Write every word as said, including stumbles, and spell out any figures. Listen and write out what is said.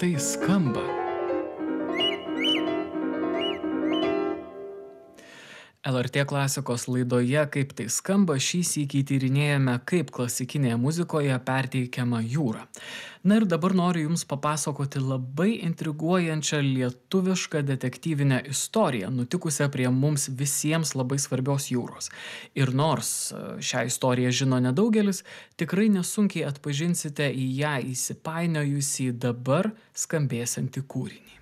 tai skamba. L R T klasikos laidoje Kaip tai skamba šį sykį tyrinėjame, kaip klasikinėje muzikoje perteikiama jūra. Na ir dabar noriu Jums papasakoti labai intriguojančią lietuvišką detektyvinę istoriją, nutikusią prie mums visiems labai svarbios jūros. Ir nors šią istoriją žino nedaugelis, tikrai nesunkiai atpažinsite į ją įsipainiojusį dabar skambėsiantį kūrinį.